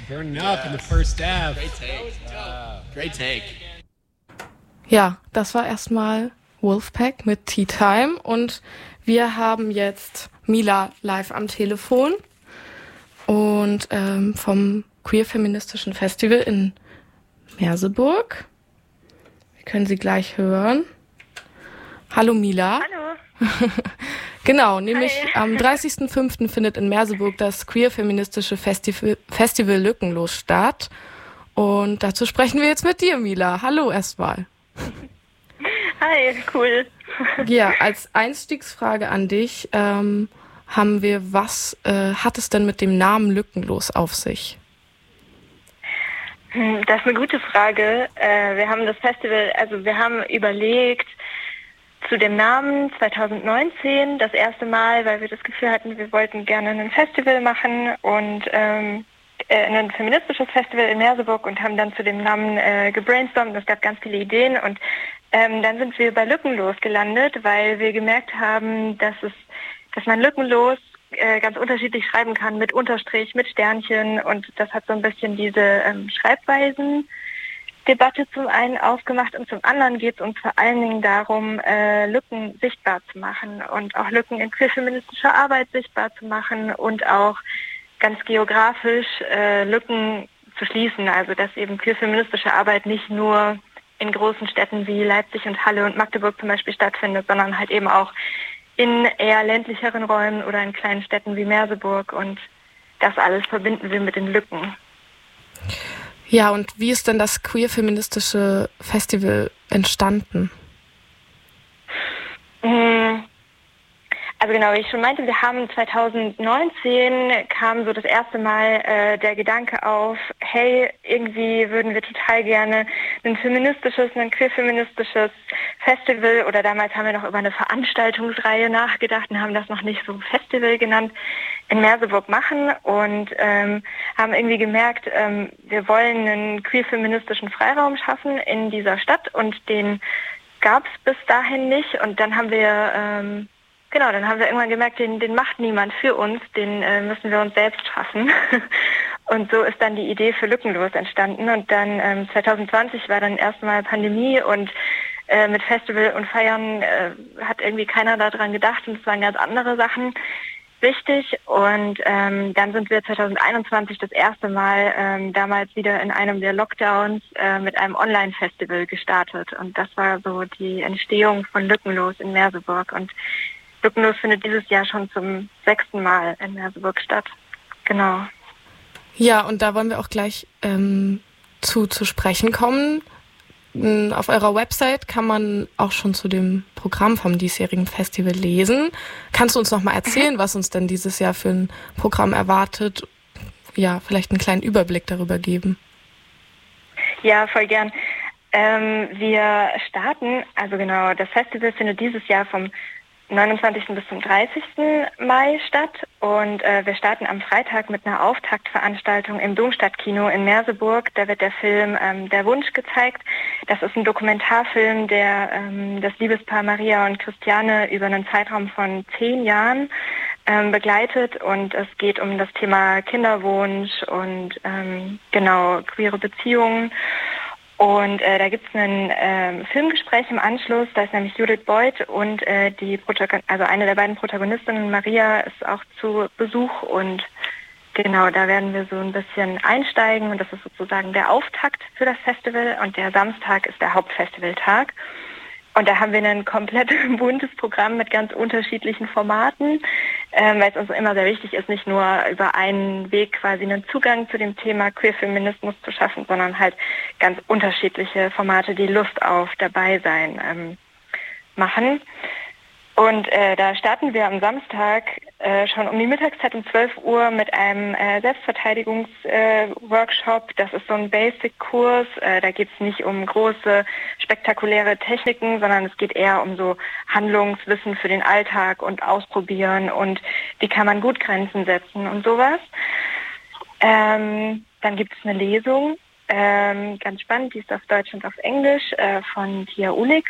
Burning up in the first half. Great take. Great take. Ja, das war erstmal Wolfpack mit Tea Time und wir haben jetzt Mila live am Telefon und vom Queer-Feministischen Festival in Merseburg. Wir können sie gleich hören. Hallo Mila. Hallo. Genau, nämlich Hi. am 30.05. findet in Merseburg das Queer-Feministische Festival Lückenlos statt. Und dazu sprechen wir jetzt mit dir, Mila. Hallo erstmal. Hi, cool. Ja, als Einstiegsfrage an dich haben wir, was hat es denn mit dem Namen Lückenlos auf sich? Das ist eine gute Frage. Wir haben das Festival, also wir haben überlegt zu dem Namen 2019 das erste Mal, weil wir das Gefühl hatten, wir wollten gerne ein Festival machen und ein feministisches Festival in Merseburg und haben dann zu dem Namen gebrainstormt. Es gab ganz viele Ideen und dann sind wir bei Lückenlos gelandet, weil wir gemerkt haben, dass man lückenlos ganz unterschiedlich schreiben kann, mit Unterstrich, mit Sternchen, und das hat so ein bisschen diese Schreibweisen-Debatte zum einen aufgemacht und zum anderen geht es uns vor allen Dingen darum, Lücken sichtbar zu machen und auch Lücken in queer-feministischer Arbeit sichtbar zu machen und auch ganz geografisch Lücken zu schließen, also dass eben queer-feministische Arbeit nicht nur in großen Städten wie Leipzig und Halle und Magdeburg zum Beispiel stattfindet, sondern halt eben auch in eher ländlicheren Räumen oder in kleinen Städten wie Merseburg, und das alles verbinden wir mit den Lücken. Ja, und wie ist denn das Queer-Feministische Festival entstanden? Also genau, wie ich schon meinte, wir haben 2019 kam so das erste Mal der Gedanke auf, hey, irgendwie würden wir total gerne ein queer-feministisches Festival, oder damals haben wir noch über eine Veranstaltungsreihe nachgedacht und haben das noch nicht so Festival genannt, in Merseburg machen und haben irgendwie gemerkt, wir wollen einen queer-feministischen Freiraum schaffen in dieser Stadt und den gab es bis dahin nicht, und dann haben wir irgendwann gemerkt, den macht niemand für uns, den müssen wir uns selbst schaffen. Und so ist dann die Idee für Lückenlos entstanden. Und dann 2020 war dann erstmal Pandemie und mit Festival und Feiern hat irgendwie keiner daran gedacht, und es waren ganz andere Sachen wichtig. Und dann sind wir 2021 das erste Mal damals wieder in einem der Lockdowns mit einem Online-Festival gestartet. Und das war so die Entstehung von Lückenlos in Merseburg. Und Lückenlos findet dieses Jahr schon zum 6. Mal in Merseburg statt. Genau. Ja, und da wollen wir auch gleich zu sprechen kommen. Auf eurer Website kann man auch schon zu dem Programm vom diesjährigen Festival lesen. Kannst du uns noch mal erzählen, was uns denn dieses Jahr für ein Programm erwartet? Ja, vielleicht einen kleinen Überblick darüber geben. Ja, voll gern. Wir starten, also genau, das Festival findet dieses Jahr vom 29. bis zum 30. Mai statt, und wir starten am Freitag mit einer Auftaktveranstaltung im Domstadtkino in Merseburg. Da wird der Film Der Wunsch gezeigt. Das ist ein Dokumentarfilm, der das Liebespaar Maria und Christiane über einen Zeitraum von 10 Jahren begleitet, und es geht um das Thema Kinderwunsch und queere Beziehungen. Und da gibt es ein Filmgespräch im Anschluss, da ist nämlich Judith Beuth und eine der beiden Protagonistinnen, Maria, ist auch zu Besuch, und genau, da werden wir so ein bisschen einsteigen, und das ist sozusagen der Auftakt für das Festival, und der Samstag ist der Hauptfestivaltag. Und da haben wir ein komplett buntes Programm mit ganz unterschiedlichen Formaten, weil es uns immer sehr wichtig ist, nicht nur über einen Weg quasi einen Zugang zu dem Thema Queerfeminismus zu schaffen, sondern halt ganz unterschiedliche Formate, die Lust auf Dabeisein machen. Und da starten wir am Samstag schon um die Mittagszeit um 12 Uhr mit einem Selbstverteidigungsworkshop. Das ist so ein Basic-Kurs. Da geht es nicht um große, spektakuläre Techniken, sondern es geht eher um so Handlungswissen für den Alltag und Ausprobieren und wie kann man gut Grenzen setzen und sowas. Dann gibt es eine Lesung, ganz spannend, die ist auf Deutsch und auf Englisch, von Tia Ulig.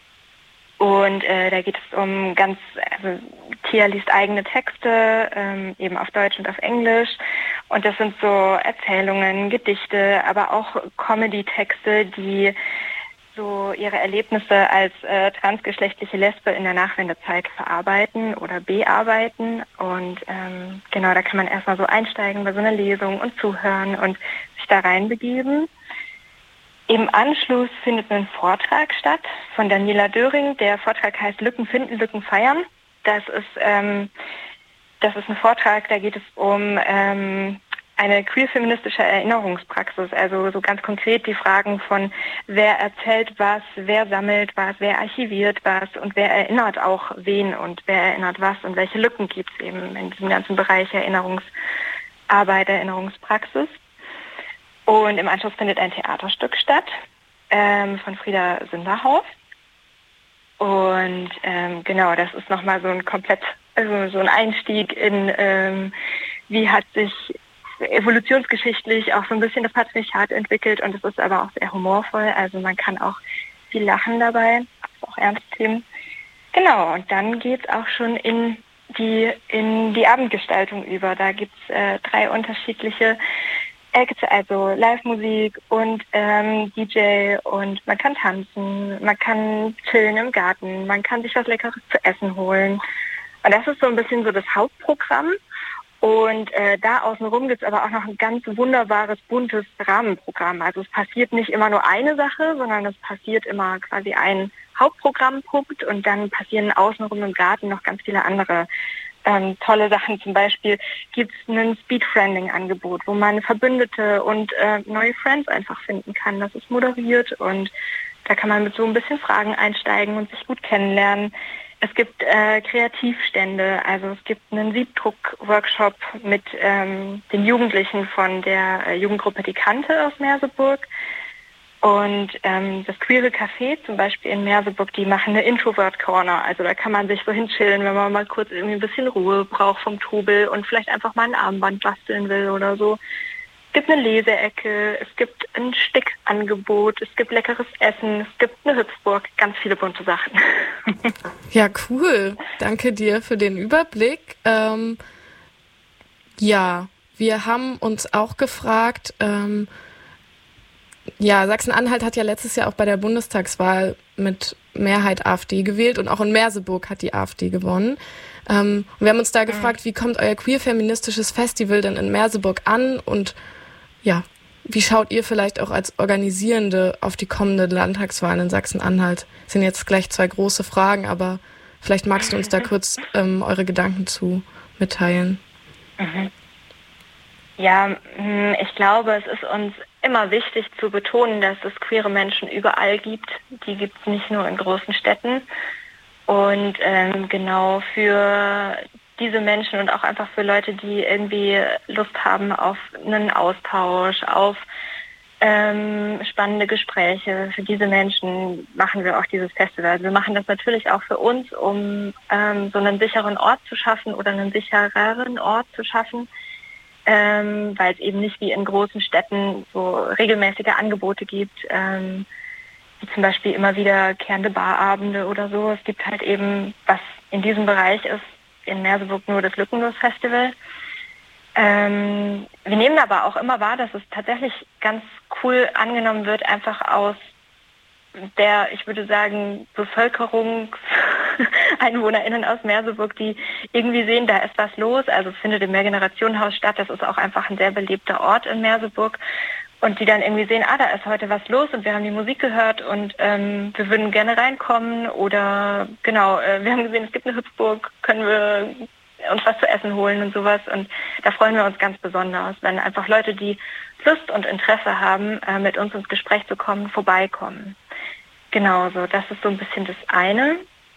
Und da geht es Tia liest eigene Texte, eben auf Deutsch und auf Englisch. Und das sind so Erzählungen, Gedichte, aber auch Comedy-Texte, die so ihre Erlebnisse als transgeschlechtliche Lesbe in der Nachwendezeit verarbeiten oder bearbeiten. Und genau, da kann man erstmal so einsteigen bei so einer Lesung und zuhören und sich da reinbegeben. Im Anschluss findet ein Vortrag statt von Daniela Döring. Der Vortrag heißt Lücken finden, Lücken feiern. Das ist ein Vortrag, da geht es um eine queer-feministische Erinnerungspraxis, also so ganz konkret die Fragen von wer erzählt was, wer sammelt was, wer archiviert was und wer erinnert auch wen und wer erinnert was und welche Lücken gibt es eben in diesem ganzen Bereich Erinnerungsarbeit, Erinnerungspraxis. Und im Anschluss findet ein Theaterstück statt von Frieda Sinderhaus. Und genau, das ist nochmal so ein so ein Einstieg in wie hat sich evolutionsgeschichtlich auch so ein bisschen das Patriarchat entwickelt und es ist aber auch sehr humorvoll, also man kann auch viel lachen dabei, auch ernste Themen. Genau, und dann geht's auch schon in die Abendgestaltung über. Da gibt's 3 unterschiedliche Acts, also Live-Musik und DJ und man kann tanzen, man kann chillen im Garten, man kann sich was Leckeres zu essen holen. Und das ist so ein bisschen so das Hauptprogramm. Und da außenrum gibt es aber auch noch ein ganz wunderbares, buntes Rahmenprogramm. Also es passiert nicht immer nur eine Sache, sondern es passiert immer quasi ein Hauptprogrammpunkt und dann passieren außenrum im Garten noch ganz viele andere tolle Sachen. Zum Beispiel gibt es ein Speedfriending-Angebot, wo man Verbündete und neue Friends einfach finden kann. Das ist moderiert und da kann man mit so ein bisschen Fragen einsteigen und sich gut kennenlernen. Es gibt Kreativstände, also es gibt einen Siebdruck-Workshop mit den Jugendlichen von der Jugendgruppe Die Kante aus Merseburg. Und das Queere Café zum Beispiel in Merseburg, die machen eine Introvert Corner. Also da kann man sich so hinchillen, wenn man mal kurz irgendwie ein bisschen Ruhe braucht vom Trubel und vielleicht einfach mal ein Armband basteln will oder so. Es gibt eine Leseecke, es gibt ein Stickangebot, es gibt leckeres Essen, es gibt eine Hüpfburg, ganz viele bunte Sachen. Ja, cool. Danke dir für den Überblick. Ja, wir haben uns auch gefragt, Sachsen-Anhalt hat ja letztes Jahr auch bei der Bundestagswahl mit Mehrheit AfD gewählt und auch in Merseburg hat die AfD gewonnen. Wir haben uns da gefragt, wie kommt euer queer-feministisches Festival denn in Merseburg an und ja, wie schaut ihr vielleicht auch als Organisierende auf die kommende Landtagswahl in Sachsen-Anhalt? Das sind jetzt gleich 2 große Fragen, aber vielleicht magst du uns da kurz eure Gedanken zu mitteilen. Ja, ich glaube, es ist uns immer wichtig zu betonen, dass es queere Menschen überall gibt. Die gibt es nicht nur in großen Städten. Und genau für diese Menschen und auch einfach für Leute, die irgendwie Lust haben auf einen Austausch, auf spannende Gespräche, für diese Menschen machen wir auch dieses Festival. Also wir machen das natürlich auch für uns, um so einen sicheren Ort zu schaffen oder einen sichereren Ort zu schaffen, weil es eben nicht wie in großen Städten so regelmäßige Angebote gibt, wie zum Beispiel immer wiederkehrende Barabende oder so. Es gibt halt eben, was in diesem Bereich ist, in Merseburg nur das Lückenlos-Festival. Wir nehmen aber auch immer wahr, dass es tatsächlich ganz cool angenommen wird, einfach aus der, ich würde sagen, BevölkerungseinwohnerInnen aus Merseburg, die irgendwie sehen, da ist was los. Also es findet im Mehrgenerationenhaus statt. Das ist auch einfach ein sehr belebter Ort in Merseburg. Und die dann irgendwie sehen, da ist heute was los und wir haben die Musik gehört und wir würden gerne reinkommen. Oder genau, wir haben gesehen, es gibt eine Hüpfburg, können wir uns was zu essen holen und sowas. Und da freuen wir uns ganz besonders, wenn einfach Leute, die Lust und Interesse haben, mit uns ins Gespräch zu kommen, vorbeikommen. Genau, so, das ist so ein bisschen das eine.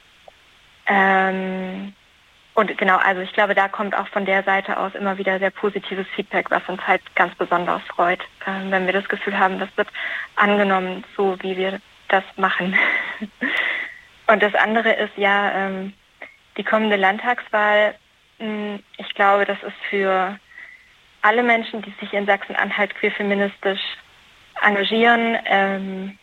Und genau, also ich glaube, da kommt auch von der Seite aus immer wieder sehr positives Feedback, was uns halt ganz besonders freut, wenn wir das Gefühl haben, das wird angenommen, so wie wir das machen. Und das andere ist ja die kommende Landtagswahl. Ich glaube, das ist für alle Menschen, die sich in Sachsen-Anhalt queer-feministisch engagieren,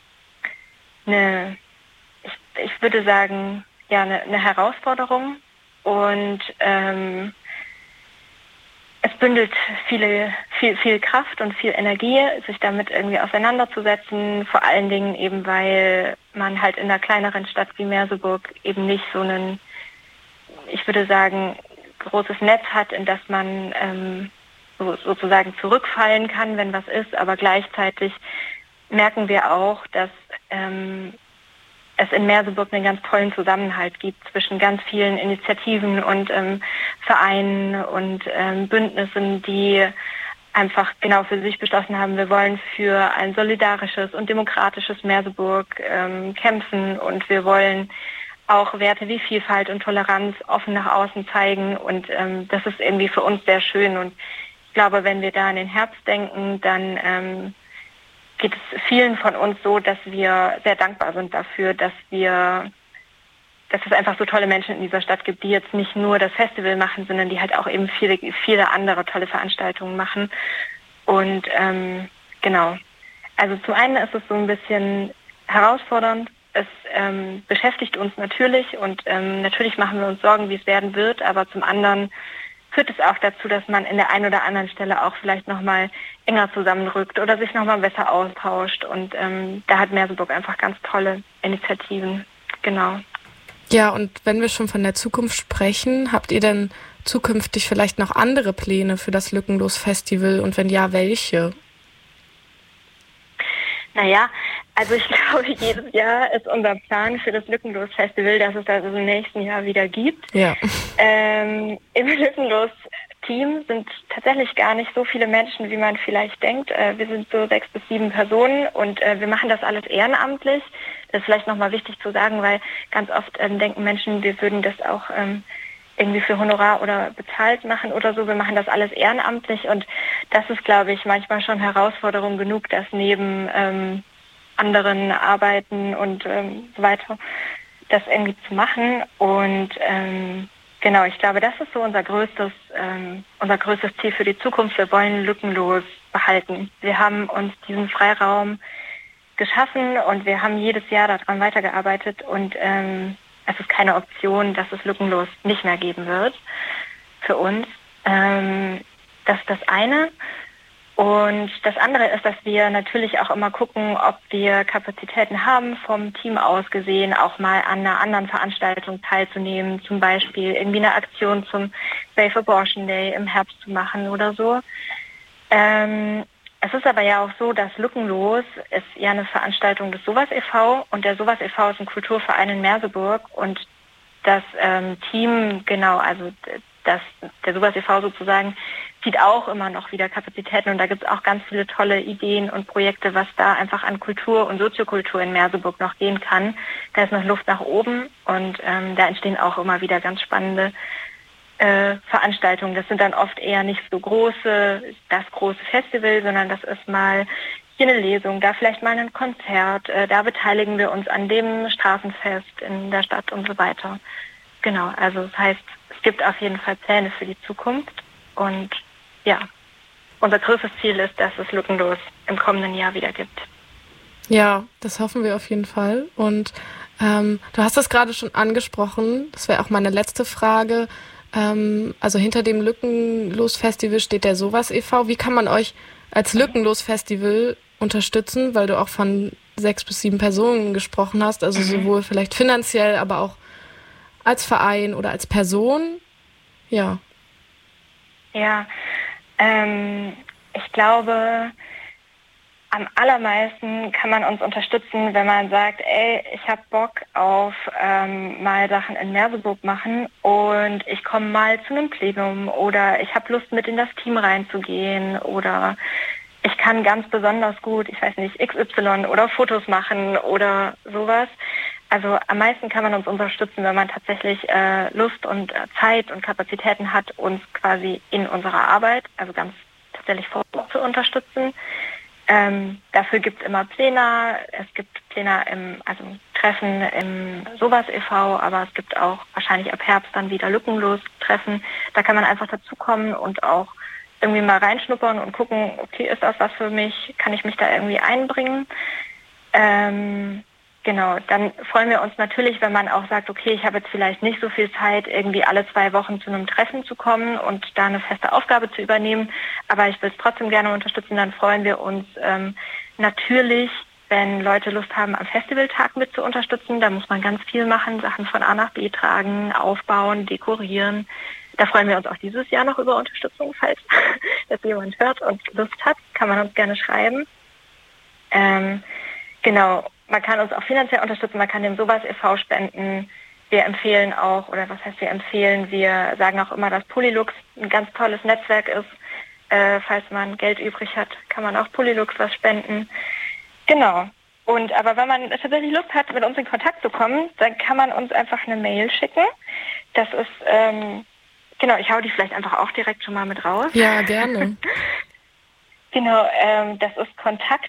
ich würde sagen, ja, eine Herausforderung. Und es bündelt viel Kraft und viel Energie, sich damit irgendwie auseinanderzusetzen, vor allen Dingen eben, weil man halt in einer kleineren Stadt wie Merseburg eben nicht so einen, ich würde sagen, großes Netz hat, in das man sozusagen zurückfallen kann, wenn was ist, aber gleichzeitig merken wir auch, dass es in Merseburg einen ganz tollen Zusammenhalt gibt zwischen ganz vielen Initiativen und Vereinen und Bündnissen, die einfach genau für sich beschlossen haben, wir wollen für ein solidarisches und demokratisches Merseburg kämpfen und wir wollen auch Werte wie Vielfalt und Toleranz offen nach außen zeigen und das ist irgendwie für uns sehr schön und ich glaube, wenn wir da an den Herbst denken, dann geht es vielen von uns so, dass wir sehr dankbar sind dafür, dass es einfach so tolle Menschen in dieser Stadt gibt, die jetzt nicht nur das Festival machen, sondern die halt auch eben viele andere tolle Veranstaltungen machen. Und genau. Also zum einen ist es so ein bisschen herausfordernd. Es beschäftigt uns natürlich und natürlich machen wir uns Sorgen, wie es werden wird, aber zum anderen führt es auch dazu, dass man in der einen oder anderen Stelle auch vielleicht nochmal enger zusammenrückt oder sich nochmal besser austauscht. Und da hat Merseburg einfach ganz tolle Initiativen. Genau. Ja, und wenn wir schon von der Zukunft sprechen, habt ihr denn zukünftig vielleicht noch andere Pläne für das Lückenlos-Festival und wenn ja, welche? Naja, also ich glaube, jedes Jahr ist unser Plan für das Lückenlos-Festival, dass es das im nächsten Jahr wieder gibt. Ja. Im Lückenlos-Team sind tatsächlich gar nicht so viele Menschen, wie man vielleicht denkt. Wir sind so 6 bis 7 Personen und wir machen das alles ehrenamtlich. Das ist vielleicht nochmal wichtig zu sagen, weil ganz oft denken Menschen, wir würden das auch irgendwie für Honorar oder bezahlt machen oder so. Wir machen das alles ehrenamtlich und das ist, glaube ich, manchmal schon Herausforderung genug, das neben anderen Arbeiten und so weiter, das irgendwie zu machen. Und genau, ich glaube, das ist so unser größtes Ziel für die Zukunft. Wir wollen lückenlos behalten. Wir haben uns diesen Freiraum geschaffen und wir haben jedes Jahr daran weitergearbeitet und es ist keine Option, dass es lückenlos nicht mehr geben wird für uns. Das ist das eine. Und das andere ist, dass wir natürlich auch immer gucken, ob wir Kapazitäten haben, vom Team aus gesehen, auch mal an einer anderen Veranstaltung teilzunehmen, zum Beispiel irgendwie eine Aktion zum Safe Abortion Day im Herbst zu machen oder so. Es ist aber ja auch so, dass Lückenlos ist ja eine Veranstaltung des Sowas e.V. und der Sowas e.V. ist ein Kulturverein in Merseburg und das Team, genau, also der Sowas e.V. sozusagen, zieht auch immer noch wieder Kapazitäten und da gibt es auch ganz viele tolle Ideen und Projekte, was da einfach an Kultur und Soziokultur in Merseburg noch gehen kann. Da ist noch Luft nach oben und da entstehen auch immer wieder ganz spannende Veranstaltungen. Das sind dann oft eher nicht so das große Festival, sondern das ist mal hier eine Lesung, da vielleicht mal ein Konzert, da beteiligen wir uns an dem Straßenfest in der Stadt und so weiter. Genau, also das heißt, es gibt auf jeden Fall Pläne für die Zukunft und ja, unser größtes Ziel ist, dass es Lückenlos im kommenden Jahr wieder gibt. Ja, das hoffen wir auf jeden Fall. Und du hast das gerade schon angesprochen, das wäre auch meine letzte Frage. Also hinter dem Lückenlos-Festival steht der Sowas e.V. Wie kann man euch als Lückenlos-Festival unterstützen, weil du auch von 6 bis 7 Personen gesprochen hast, also sowohl vielleicht finanziell, aber auch als Verein oder als Person? Ja. Ja, ich glaube, am allermeisten kann man uns unterstützen, wenn man sagt, ey, ich habe Bock auf mal Sachen in Merseburg machen und ich komme mal zu einem Plenum oder ich habe Lust, mit in das Team reinzugehen oder ich kann ganz besonders gut, ich weiß nicht, XY oder Fotos machen oder sowas. Also am meisten kann man uns unterstützen, wenn man tatsächlich Lust und Zeit und Kapazitäten hat, uns quasi in unserer Arbeit, also ganz tatsächlich vor Ort zu unterstützen. Dafür gibt es immer Pläne. Es gibt Pläne also Treffen im Sowas e.V., aber es gibt auch wahrscheinlich ab Herbst dann wieder lückenlos Treffen. Da kann man einfach dazukommen und auch irgendwie mal reinschnuppern und gucken, okay, ist das was für mich? Kann ich mich da irgendwie einbringen? Genau, dann freuen wir uns natürlich, wenn man auch sagt, okay, ich habe jetzt vielleicht nicht so viel Zeit, irgendwie alle 2 Wochen zu einem Treffen zu kommen und da eine feste Aufgabe zu übernehmen, aber ich will es trotzdem gerne unterstützen, dann freuen wir uns natürlich, wenn Leute Lust haben, am Festivaltag mit zu unterstützen. Da muss man ganz viel machen, Sachen von A nach B tragen, aufbauen, dekorieren. Da freuen wir uns auch dieses Jahr noch über Unterstützung, falls das jemand hört und Lust hat, kann man uns gerne schreiben. Genau. Man kann uns auch finanziell unterstützen, man kann dem Sowas e.V. spenden. Wir empfehlen auch, oder was heißt wir empfehlen, wir sagen auch immer, dass Polylux ein ganz tolles Netzwerk ist. Falls man Geld übrig hat, kann man auch Polylux was spenden. Genau. Aber wenn man tatsächlich Lust hat, mit uns in Kontakt zu kommen, dann kann man uns einfach eine Mail schicken. Das ist, ich hau die vielleicht einfach auch direkt schon mal mit raus. Ja, gerne. Genau, das ist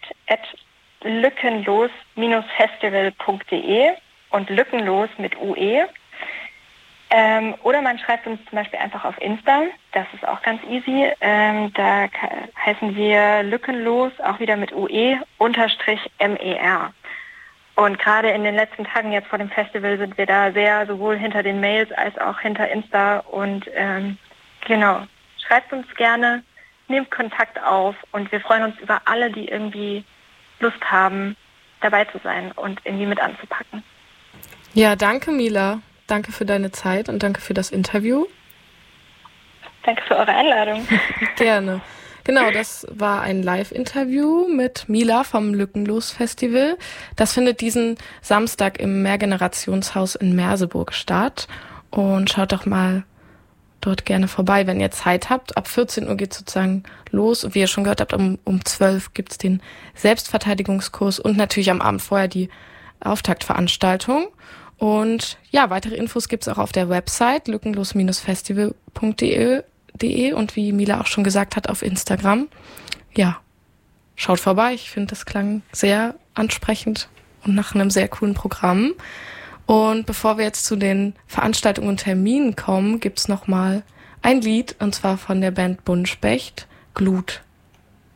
kontakt@lückenlos-festival.de und lückenlos mit UE. Oder man schreibt uns zum Beispiel einfach auf Insta, das ist auch ganz easy. Da heißen wir lückenlos, auch wieder mit UE, _MER. Und gerade in den letzten Tagen jetzt vor dem Festival sind wir da sehr sowohl hinter den Mails als auch hinter Insta. Und schreibt uns gerne, nehmt Kontakt auf und wir freuen uns über alle, die irgendwie Lust haben, dabei zu sein und irgendwie mit anzupacken. Ja, danke Mila. Danke für deine Zeit und danke für das Interview. Danke für eure Einladung. Gerne. Genau, das war ein Live-Interview mit Mila vom Lückenlos-Festival. Das findet diesen Samstag im Mehrgenerationshaus in Merseburg statt. Und schaut doch mal dort gerne vorbei, wenn ihr Zeit habt. Ab 14 Uhr geht sozusagen los. Und wie ihr schon gehört habt, um 12 gibt's den Selbstverteidigungskurs und natürlich am Abend vorher die Auftaktveranstaltung. Und ja, weitere Infos gibt's auch auf der Website lückenlos-festival.de und wie Mila auch schon gesagt hat, auf Instagram. Ja, schaut vorbei. Ich finde, das klang sehr ansprechend und nach einem sehr coolen Programm. Und bevor wir jetzt zu den Veranstaltungen und Terminen kommen, gibt's noch mal ein Lied, und zwar von der Band Buntspecht, Glut.